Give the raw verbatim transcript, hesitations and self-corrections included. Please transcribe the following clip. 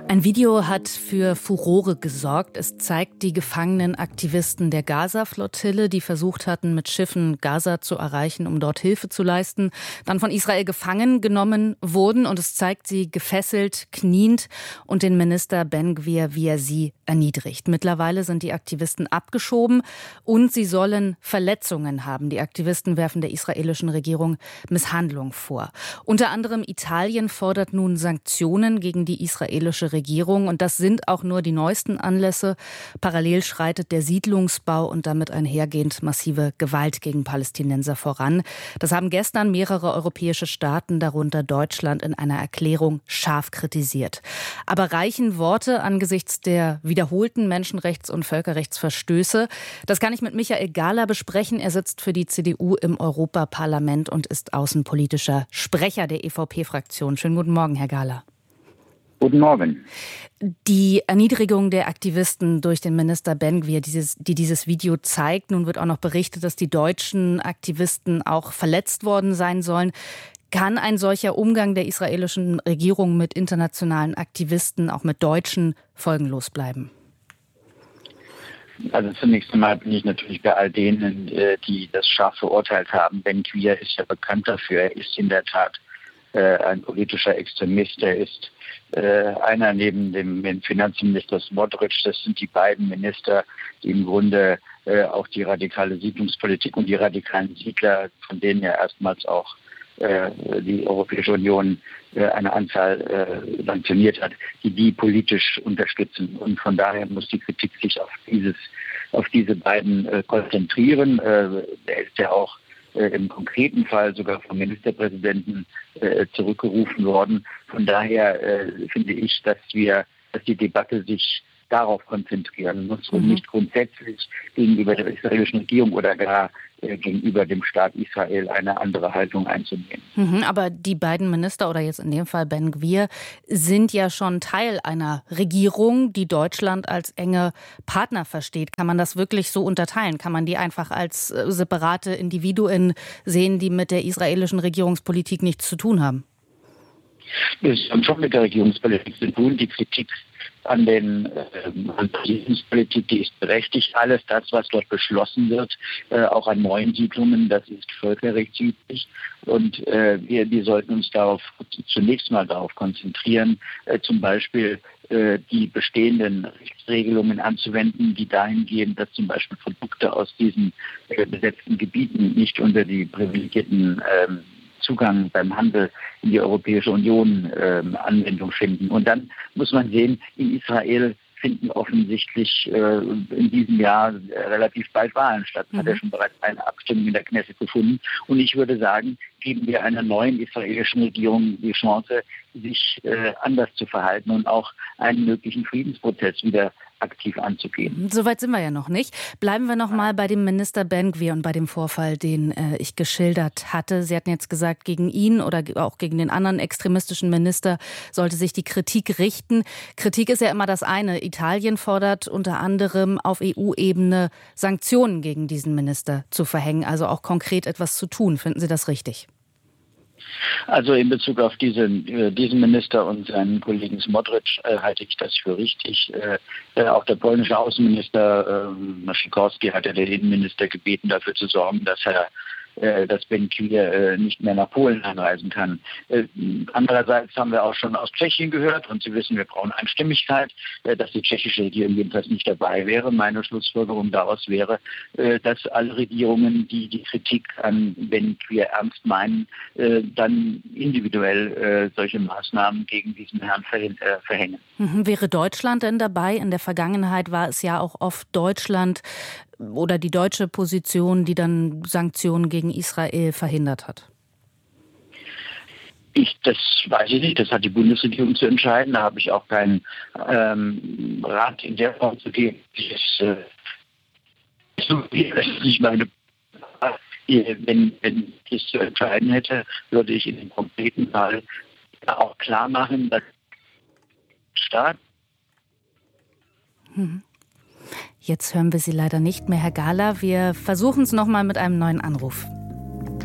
Ein Video hat für Furore gesorgt. Es zeigt die gefangenen Aktivisten der Gaza-Flottille, die versucht hatten, mit Schiffen Gaza zu erreichen, um dort Hilfe zu leisten, dann von Israel gefangen genommen wurden. Und es zeigt sie gefesselt, kniend und den Minister Ben-Gvir, wie er sie erniedrigt. Mittlerweile sind die Aktivisten abgeschoben und sie sollen Verletzungen haben. Die Aktivisten werfen der israelischen Regierung Misshandlung vor. Unter anderem Italien fordert nun Sanktionen gegen die israelische Regierung. Regierung. Und das sind auch nur die neuesten Anlässe. Parallel schreitet der Siedlungsbau und damit einhergehend massive Gewalt gegen Palästinenser voran. Das haben gestern mehrere europäische Staaten, darunter Deutschland, in einer Erklärung scharf kritisiert. Aber reichen Worte angesichts der wiederholten Menschenrechts- und Völkerrechtsverstöße? Das kann ich mit Michael Gahler besprechen. Er sitzt für die C D U im Europaparlament und ist außenpolitischer Sprecher der E V P-Fraktion. Schönen guten Morgen, Herr Gahler. Guten Morgen. Die Erniedrigung der Aktivisten durch den Minister Ben-Gvir, dieses, die dieses Video zeigt, nun wird auch noch berichtet, dass die deutschen Aktivisten auch verletzt worden sein sollen. Kann ein solcher Umgang der israelischen Regierung mit internationalen Aktivisten, auch mit Deutschen, folgenlos bleiben? Also zunächst einmal bin ich natürlich bei all denen, die das scharf verurteilt haben. Ben-Gvir ist ja bekannt dafür, er ist in der Tat ein politischer Extremist. Er ist äh, einer neben dem Finanzminister Smotrich. Das sind die beiden Minister, die im Grunde äh, auch die radikale Siedlungspolitik und die radikalen Siedler, von denen ja erstmals auch äh, die Europäische Union äh, eine Anzahl äh, sanktioniert hat, die die politisch unterstützen. Und von daher muss die Kritik sich auf dieses, auf diese beiden äh, konzentrieren. Äh, der ist ja auch im konkreten Fall sogar vom Ministerpräsidenten äh, zurückgerufen worden. Von daher äh, finde ich, dass wir, dass die Debatte sich darauf konzentrieren muss und mhm. nicht grundsätzlich gegenüber der israelischen Regierung oder gar äh, gegenüber dem Staat Israel eine andere Haltung einzunehmen. Mhm, aber die beiden Minister oder jetzt in dem Fall Ben-Gvir sind ja schon Teil einer Regierung, die Deutschland als enge Partner versteht. Kann man das wirklich so unterteilen? Kann man die einfach als äh, separate Individuen sehen, die mit der israelischen Regierungspolitik nichts zu tun haben? Das hat schon mit der Regierungspolitik zu tun. Die Kritik an den ähm, an der Siedlungspolitik, die ist berechtigt. Alles das, was dort beschlossen wird, äh, auch an neuen Siedlungen, das ist völkerrechtswidrig. Und äh, wir, wir sollten uns darauf zunächst mal darauf konzentrieren, äh, zum Beispiel äh, die bestehenden Rechtsregelungen anzuwenden, die dahin gehen, dass zum Beispiel Produkte aus diesen äh, besetzten Gebieten nicht unter die privilegierten ähm, Zugang beim Handel in die Europäische Union äh, Anwendung finden. Und dann muss man sehen, in Israel finden offensichtlich äh, in diesem Jahr äh, relativ bald Wahlen statt. Mhm. Hat ja schon bereits eine Abstimmung in der Knesset gefunden. Und ich würde sagen, geben wir einer neuen israelischen Regierung die Chance, sich äh, anders zu verhalten und auch einen möglichen Friedensprozess wieder aktiv anzugehen. Soweit sind wir ja noch nicht. Bleiben wir noch mal bei dem Minister Ben-Gvir und bei dem Vorfall, den äh, ich geschildert hatte. Sie hatten jetzt gesagt, gegen ihn oder auch gegen den anderen extremistischen Minister sollte sich die Kritik richten. Kritik ist ja immer das eine. Italien fordert unter anderem auf E U-Ebene Sanktionen gegen diesen Minister zu verhängen, also auch konkret etwas zu tun. Finden Sie das richtig? Also in Bezug auf diesen, äh, diesen Minister und seinen Kollegen Smotrich äh, halte ich das für richtig. Äh, äh, auch der polnische Außenminister äh, Sikorski hat ja den Innenminister gebeten, dafür zu sorgen, dass er dass Ben-Gvir nicht mehr nach Polen einreisen kann. Andererseits haben wir auch schon aus Tschechien gehört, und Sie wissen, wir brauchen Einstimmigkeit, dass die tschechische Regierung jedenfalls nicht dabei wäre. Meine Schlussfolgerung daraus wäre, dass alle Regierungen, die die Kritik an Ben-Gvir ernst meinen, dann individuell solche Maßnahmen gegen diesen Herrn verhängen. Mhm. Wäre Deutschland denn dabei? In der Vergangenheit war es ja auch oft Deutschland oder die deutsche Position, die dann Sanktionen gegen Israel verhindert hat? Ich, das weiß ich nicht. Das hat die Bundesregierung zu entscheiden. Da habe ich auch keinen ähm, Rat in der Form zu geben. Das, äh, das ist nicht meine. Wenn, wenn ich es zu entscheiden hätte, würde ich in dem konkreten Fall auch klar machen, dass der Staat. Hm. Jetzt hören wir Sie leider nicht mehr, Herr Gahler. Wir versuchen es nochmal mit einem neuen Anruf.